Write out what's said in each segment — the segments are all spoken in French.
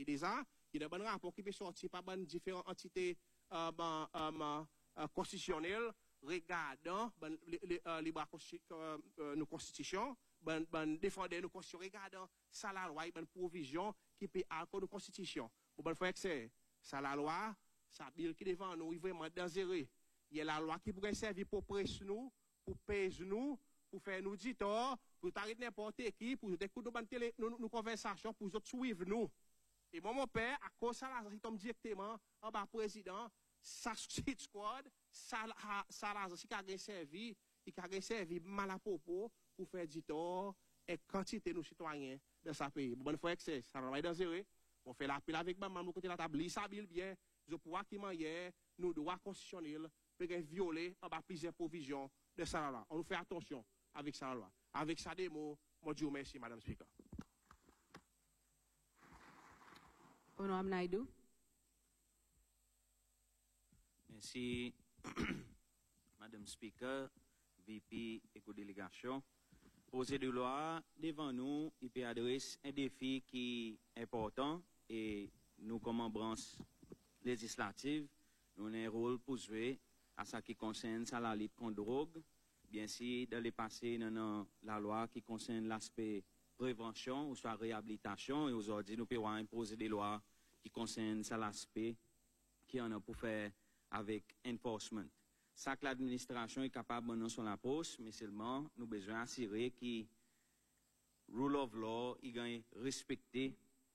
Et déjà, il y a un rapport qui peut sortir par différentes entités constitutionnelles regardant nos constitutions, défendre nos constitutions, regardant ça la loi, une provision qui peut accorder nos constitutions. Bon, faut que ça la loi, ça bill qui devant nous est vraiment dangereux. Il y a la loi qui pourrait servir pour presser nous, pour peser nous, pour faire nous dire tort, pour t'arrêter n'importe qui, pour écouter nos conversations, pour suivre nous. Et moi, mon père, à cause de ça, il tombe directement en bas président, ça suicide squad, ça a servi, il a servi mal à propos pour faire du tort et quantité de nos citoyens de ce pays. Bon, il faut que ça va être dangereux. On fait l'appel avec maman, nous côté la table, ça bien, je pouvoir qui m'aille, nos droits constitutionnels, peut violer en bas plusieurs provisions de ça là. On nous fait attention avec ça là. Avec ça des mots, moi je vous remercie, Madame Speaker. Honorable Naidoo. Merci, Madame Speaker, VP éco-délégation. Projet de loi devant nous, il peut adresser un défi qui est important et nous, comme branche législative, nous avons un rôle pour jouer à ce qui concerne la lutte contre la drogue. Bien sûr, dans le passé, nous avons la loi qui concerne l'aspect prévention ou soit réhabilitation et aujourd'hui, nous pouvons imposer des lois qui concernent l'aspect qui en a pour faire avec enforcement. Ça que l'administration est capable de nous sur la poste, mais seulement nous avons besoin d'assurer que rule of law est respecté,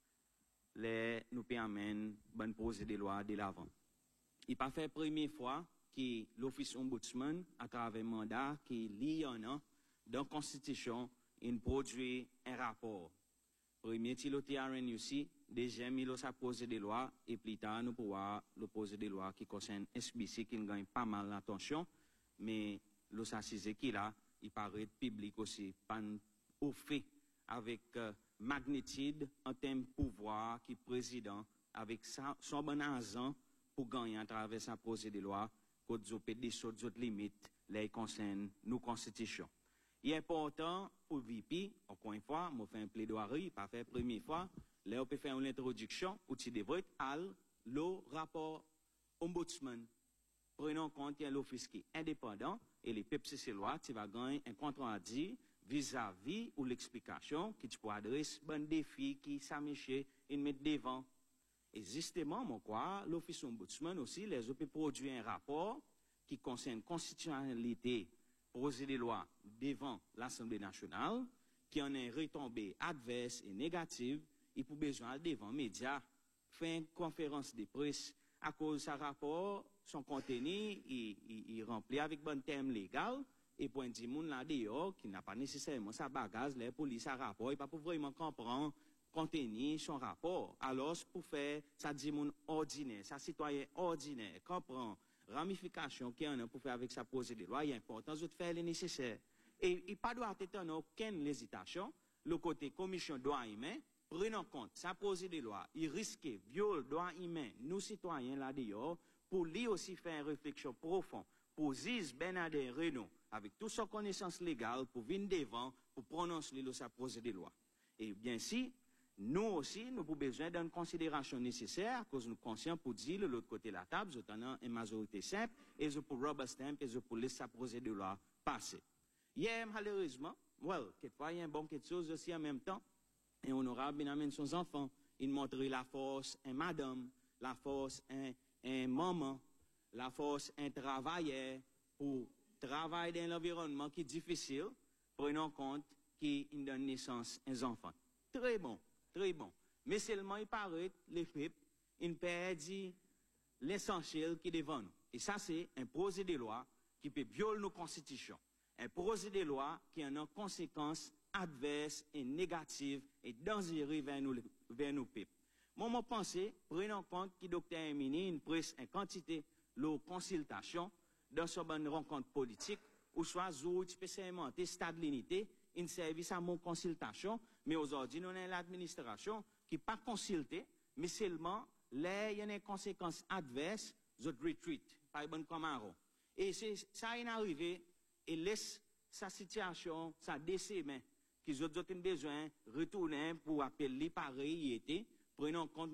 nous permet de poser des lois de l'avant. Il n'est pas fait la première fois que l'Office Ombudsman, à travers un mandat qui lie en a dans la Constitution, il produit un rapport. Premier, il y a un aussi. Deuxième, il a posé des lois et plus tard, nous pouvons poser des lois qui concernent SBC qui gagne pas mal d'attention, mais l'assisé qui là, il paraît public aussi, pas au fait avec magnitude en termes de pouvoir qui président avec son bon argent pour gagner à travers sa posé des lois, qu'on peut des autres limites, les concernent nos constitutions. Il est important pour VP, encore une fois, je fais un plaidoirie, pas fait la première fois, là on peut faire une introduction, où tu devrais être le rapport ombudsman. Prenons en compte qu'il y a l'office qui est indépendant et les PPCC lois, tu vas gagner un compte rendu vis-à-vis ou l'explication que tu peux adresser un défi qui s'amiche et mettre devant. Et justement, moi, quoi, l'office ombudsman aussi, les OP produit un rapport qui concerne constitutionnalité projet de loi devant l'Assemblée nationale, qui en est retombé adverse et négative, et pour besoin devant les médias, faire une conférence de presse à cause de ce rapport, son contenu, il remplit avec bon terme légal, et pour un petit monde là dehors, qui n'a pas nécessairement sa bagage, les polices à rapport, et pas pour vraiment comprendre contenu son rapport. Alors, pour faire ça dit monde ordinaire, ça citoyen ordinaire, comprend ramification qu'il y en a pour faire avec sa projet de loi, il est important de faire le nécessaire. Et il pas doit être en aucune hésitation, le côté commission droits humains, prenant en compte sa projet de loi, il risque viol droits humains, nous citoyens là dehors, pour lui aussi faire une réflexion profonde, pour Ziz Bernardin Renault, avec toute sa connaissance légale, pour venir devant, pour prononcer sa projet de loi. Et bien si, nous aussi, nous avons besoin d'une considération nécessaire, parce que nous sommes conscients pour dire, de l'autre côté de la table, nous avons une majorité simple, et nous pour rubber stamp, et nous pour laisser sa projet de loi passer. Hier, malheureusement, quelquefois, il y a un bon quelque chose aussi en même temps, et honorable, il amène son enfant, il montre la force, un madame, la force, un maman, la force, un travailleur, pour travailler dans l'environnement qui est difficile, prenant en compte qu'il donne naissance à un enfant. Très bon. Très bon. Mais seulement, il paraît, les peuples, ils perdent l'essentiel qui est devant nous. Et ça, c'est un projet de loi qui peut violer nos constitutions. Un projet de loi qui a une conséquence adverse et négative et dangereuse vers nos peuples. Moi, je pense, prenons en compte que le docteur Emini, une presse, une quantité de consultation dans son bonne rencontre politique, ou soit, spécialement, stade l'unité, un service à mon consultation, mais aujourd'hui, nous avons l'administration qui n'est pas consultée, mais seulement, là, il y a des conséquences adverses, je retreat, par bon comme et c'est ça est arrivé, et laisse sa situation, sa décès, qu'ils ont besoin de retourner pour appeler pareil, prenons en compte